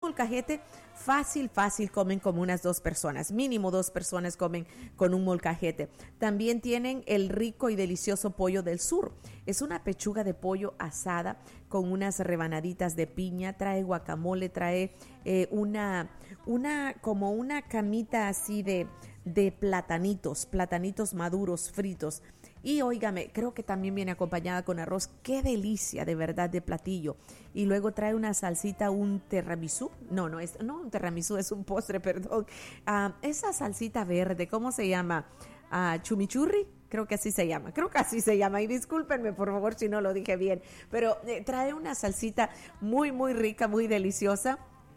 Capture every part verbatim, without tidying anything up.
molcajete fácil, fácil comen como unas dos personas, mínimo dos personas comen con un molcajete. También tienen el rico y delicioso pollo del sur. Es una pechuga de pollo asada con unas rebanaditas de piña, trae guacamole, trae eh, una, una, como una camita así de, de platanitos, platanitos maduros fritos. Y óigame, creo que también viene acompañada con arroz. ¡Qué delicia de verdad de platillo! Y luego trae una salsita, un tiramisú. No, no es no un tiramisú, es un postre, perdón. Uh, esa salsita verde, ¿cómo se llama? Uh, chimichurri. Creo que así se llama, creo que así se llama y discúlpenme por favor si no lo dije bien, pero eh, trae una salsita muy muy rica, muy deliciosa.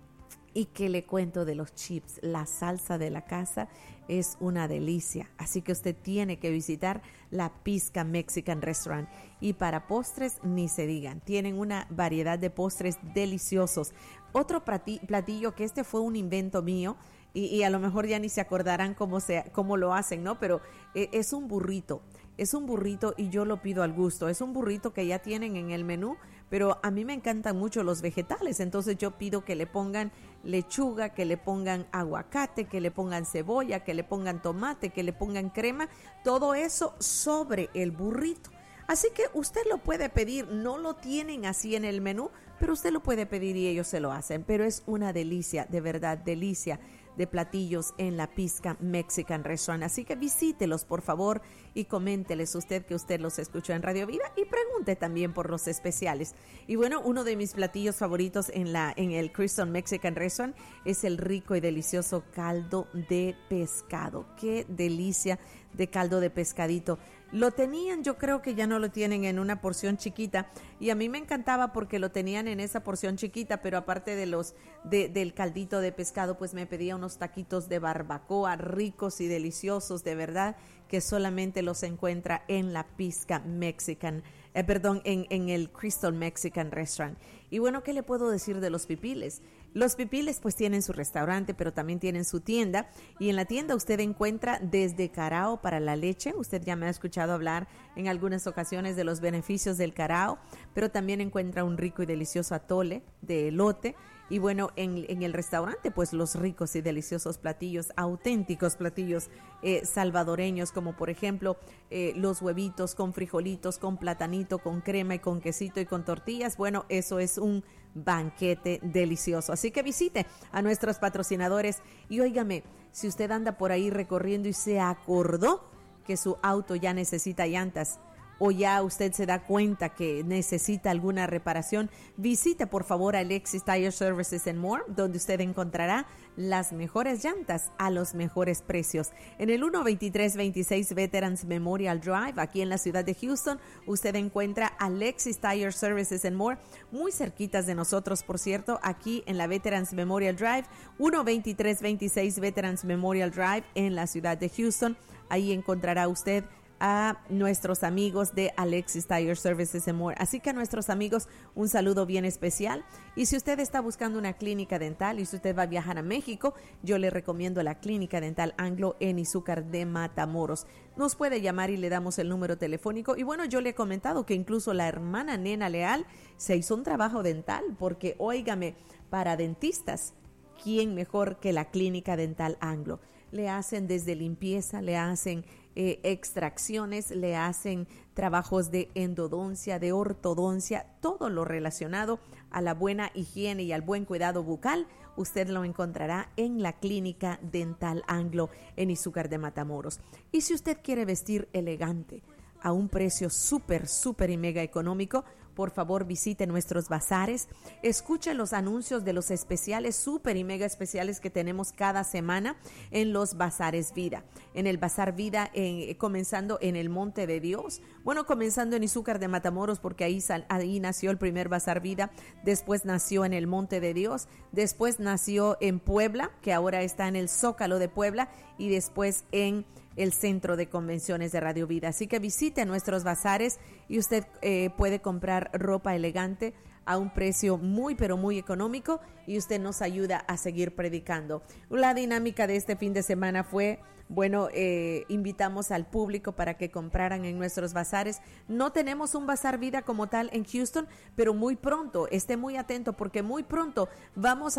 Y que le cuento de los chips, la salsa de la casa es una delicia, así que usted tiene que visitar la Pizca Mexican Restaurant. Y para postres ni se digan, tienen una variedad de postres deliciosos. Otro platillo que este fue un invento mío, y, y a lo mejor ya ni se acordarán cómo, se, cómo lo hacen, ¿no? Pero eh, es un burrito, es un burrito y yo lo pido al gusto. Es un burrito que ya tienen en el menú, pero a mí me encantan mucho los vegetales, entonces yo pido que le pongan lechuga, que le pongan aguacate, que le pongan cebolla, que le pongan tomate, que le pongan crema, todo eso sobre el burrito. Así que usted lo puede pedir, no lo tienen así en el menú, pero usted lo puede pedir y ellos se lo hacen. Pero es una delicia, de verdad, delicia de platillos en la Pizca Mexican Restaurant. Así que visítelos, por favor, y coménteles usted que usted los escuchó en Radio Vida y pregunte también por los especiales. Y bueno, uno de mis platillos favoritos en, la, en el Crystal Mexican Restaurant es el rico y delicioso caldo de pescado. ¡Qué delicia de caldo de pescadito! Lo tenían, yo creo que ya no lo tienen en una porción chiquita y a mí me encantaba porque lo tenían en esa porción chiquita, pero aparte de los de, del caldito de pescado, pues me pedía unos taquitos de barbacoa ricos y deliciosos, de verdad, que solamente los encuentra en la Pizca Mexican, eh, perdón, en, en el Crystal Mexican Restaurant. Y bueno, ¿qué le puedo decir de los pipiles? Los pipiles pues tienen su restaurante, pero también tienen su tienda, y en la tienda usted encuentra desde carao para la leche. Usted ya me ha escuchado hablar en algunas ocasiones de los beneficios del carao, pero también encuentra un rico y delicioso atole de elote. Y bueno, en, en el restaurante, pues los ricos y deliciosos platillos, auténticos platillos eh, salvadoreños, como por ejemplo eh, los huevitos con frijolitos, con platanito, con crema y con quesito y con tortillas. Bueno, eso es un banquete delicioso. Así que visite a nuestros patrocinadores y óigame, si usted anda por ahí recorriendo y se acordó que su auto ya necesita llantas, o ya usted se da cuenta que necesita alguna reparación, visite por favor a Alexis Tire Services and More, donde usted encontrará las mejores llantas a los mejores precios. En el ciento veintitrés veintiséis Veterans Memorial Drive, aquí en la ciudad de Houston, usted encuentra Alexis Tire Services and More, muy cerquitas de nosotros, por cierto, aquí en la Veterans Memorial Drive, ciento veintitrés veintiséis Veterans Memorial Drive en la ciudad de Houston. Ahí encontrará usted a nuestros amigos de Alexis Tire Services and More. Así que a nuestros amigos un saludo bien especial. Y si usted está buscando una clínica dental y si usted va a viajar a México, yo le recomiendo la Clínica Dental Anglo en Izúcar de Matamoros. Nos puede llamar y le damos el número telefónico. Y bueno, yo le he comentado que incluso la hermana Nena Leal se hizo un trabajo dental, porque óigame, para dentistas, ¿quién mejor que la Clínica Dental Anglo? Le hacen desde limpieza, le hacen eh, extracciones, le hacen trabajos de endodoncia, de ortodoncia, todo lo relacionado a la buena higiene y al buen cuidado bucal. Usted lo encontrará en la Clínica Dental Anglo en Izúcar de Matamoros. Y si usted quiere vestir elegante, a un precio súper, súper y mega económico, por favor visite nuestros bazares, escuche los anuncios de los especiales súper y mega especiales que tenemos cada semana en los bazares Vida. En el Bazar Vida, eh, comenzando en el Monte de Dios, bueno, comenzando en Izúcar de Matamoros, porque ahí, sal, ahí nació el primer Bazar Vida, después nació en el Monte de Dios, después nació en Puebla, que ahora está en el Zócalo de Puebla, y después en el Centro de Convenciones de Radio Vida. Así que visite nuestros bazares y usted eh, puede comprar ropa elegante a un precio muy pero muy económico, y usted nos ayuda a seguir predicando. La dinámica de este fin de semana fue, bueno, eh, invitamos al público para que compraran en nuestros bazares. No tenemos un Bazar Vida como tal en Houston, pero muy pronto, esté muy atento, porque muy pronto vamos a tener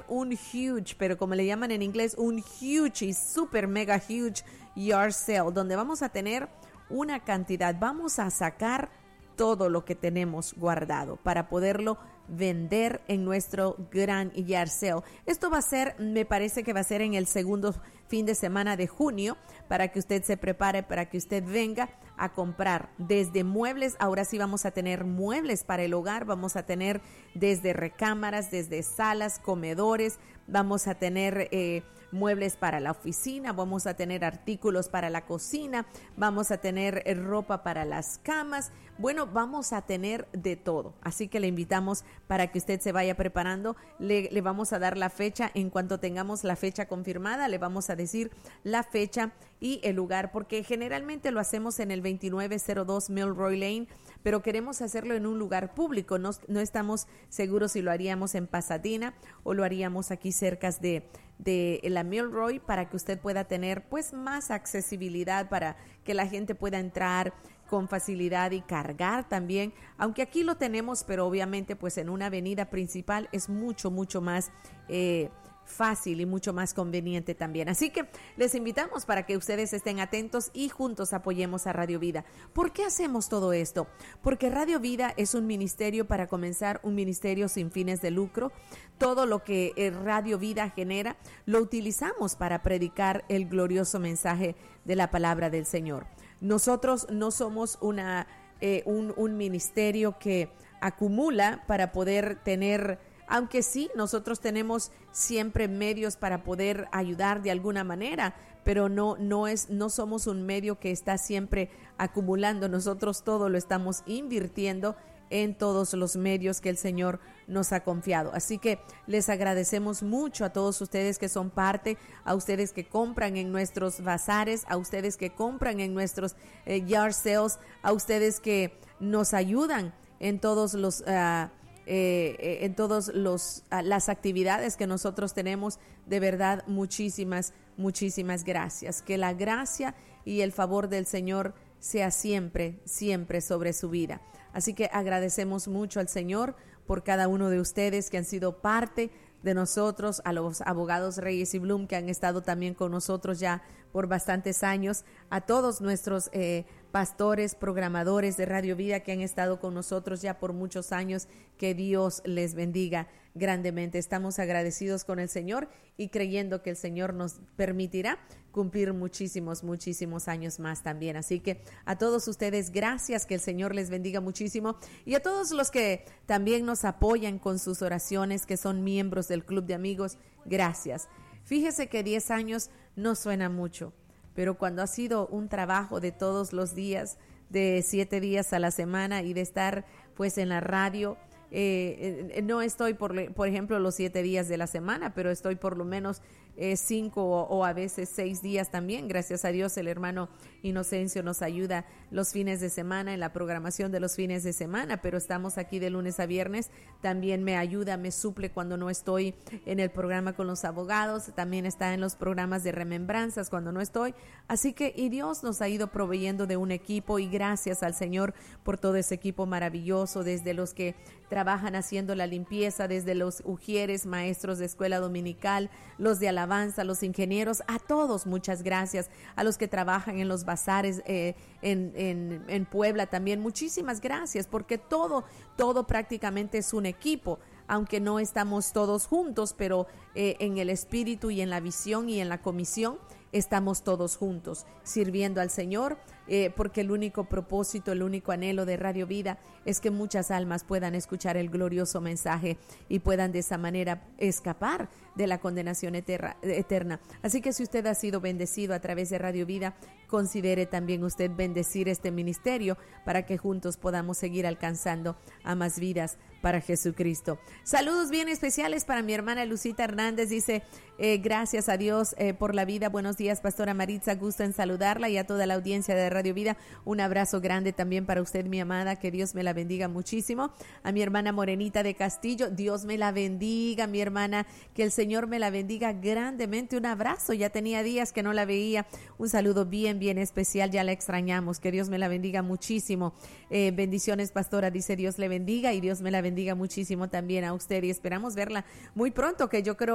un huge, pero como le llaman en inglés, un huge y super mega huge yard sale, donde vamos a tener una cantidad, vamos a sacar todo lo que tenemos guardado para poderlo vender en nuestro gran yard sale. Esto va a ser, me parece que va a ser en el segundo fin de semana de junio, para que usted se prepare, para que usted venga a comprar desde muebles. Ahora sí vamos a tener muebles para el hogar, vamos a tener desde recámaras, desde salas, comedores, vamos a tener eh, muebles para la oficina, vamos a tener artículos para la cocina, vamos a tener eh, ropa para las camas. Bueno, vamos a tener de todo, así que le invitamos para que usted se vaya preparando. Le, le vamos a dar la fecha. En cuanto tengamos la fecha confirmada, le vamos a decir la fecha y el lugar, porque generalmente lo hacemos en el veintinueve cero dos Milroy Lane, pero queremos hacerlo en un lugar público. No, no estamos seguros si lo haríamos en Pasadena o lo haríamos aquí cerca de, de la Milroy, para que usted pueda tener pues más accesibilidad, para que la gente pueda entrar con facilidad y cargar también, aunque aquí lo tenemos, pero obviamente pues en una avenida principal es mucho, mucho más eh, fácil y mucho más conveniente también. Así que les invitamos para que ustedes estén atentos y juntos apoyemos a Radio Vida. ¿Por qué hacemos todo esto? Porque Radio Vida es un ministerio, para comenzar, un ministerio sin fines de lucro. Todo lo que Radio Vida genera lo utilizamos para predicar el glorioso mensaje de la palabra del Señor. Nosotros no somos una, eh, un, un ministerio que acumula para poder tener, aunque sí, nosotros tenemos siempre medios para poder ayudar de alguna manera, pero no, no, es, no somos un medio que está siempre acumulando. Nosotros todo lo estamos invirtiendo en todos los medios que el Señor nos ha confiado. Así que les agradecemos mucho a todos ustedes que son parte, a ustedes que compran en nuestros bazares, a ustedes que compran en nuestros eh, yard sales, a ustedes que nos ayudan en todos los uh, eh, en todos los uh, las actividades que nosotros tenemos. De verdad, muchísimas, muchísimas gracias. Que la gracia y el favor del Señor sea siempre, siempre sobre su vida. Así que agradecemos mucho al Señor por cada uno de ustedes que han sido parte de nosotros, a los abogados Reyes y Bloom que han estado también con nosotros ya por bastantes años, a todos nuestros eh, pastores, programadores de Radio Vida que han estado con nosotros ya por muchos años. Que Dios les bendiga grandemente. Estamos agradecidos con el Señor y creyendo que el Señor nos permitirá cumplir muchísimos, muchísimos años más también. Así que a todos ustedes, gracias, que el Señor les bendiga muchísimo. Y a todos los que también nos apoyan con sus oraciones, que son miembros del Club de Amigos, gracias. Fíjese que diez años no suena mucho, pero cuando ha sido un trabajo de todos los días, de siete días a la semana y de estar pues en la radio, eh, eh, no estoy por, por ejemplo los siete días de la semana, pero estoy por lo menos eh, cinco o, o a veces seis días también. Gracias a Dios el hermano Inocencio nos ayuda los fines de semana en la programación de los fines de semana, pero estamos aquí de lunes a viernes. También me ayuda, me suple cuando no estoy en el programa con los abogados, también está en los programas de remembranzas cuando no estoy. Así que y Dios nos ha ido proveyendo de un equipo, y gracias al Señor por todo ese equipo maravilloso, desde los que trabajan haciendo la limpieza, desde los ujieres, maestros de escuela dominical, los de alabanza, los ingenieros, a todos muchas gracias, a los que trabajan en los bazares eh, en, en, en Puebla también, muchísimas gracias, porque todo, todo prácticamente es un equipo, aunque no estamos todos juntos, pero eh, en el espíritu y en la visión y en la comisión estamos todos juntos sirviendo al Señor, eh, porque el único propósito, el único anhelo de Radio Vida es que muchas almas puedan escuchar el glorioso mensaje y puedan de esa manera escapar de la condenación eterna, eterna. Así que si usted ha sido bendecido a través de Radio Vida, considere también usted bendecir este ministerio para que juntos podamos seguir alcanzando a más vidas para Jesucristo. Saludos bien especiales para mi hermana Lucita Hernández. Dice, eh, gracias a Dios eh, por la vida. Buenos días, Pastora Maritza. Gusto en saludarla, y a toda la audiencia de Radio Vida. Un abrazo grande también para usted, mi amada. Que Dios me la bendiga muchísimo. A mi hermana Morenita de Castillo, Dios me la bendiga, mi hermana. Que el Señor me la bendiga grandemente. Un abrazo. Ya tenía días que no la veía. Un saludo bien, bien especial. Ya la extrañamos. Que Dios me la bendiga muchísimo. Eh, bendiciones, Pastora. Dice, Dios le bendiga, y Dios me la bendiga muchísimo también a usted, y esperamos verla muy pronto, que yo creo